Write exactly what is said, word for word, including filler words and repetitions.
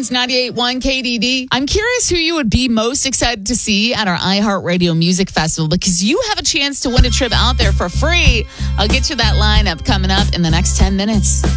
Friends, ninety-eight point one K D D. I'm curious who you would be most excited to see at our iHeartRadio Music Festival because you have a chance to win a trip out there for free. I'll get you that lineup coming up in the next ten minutes.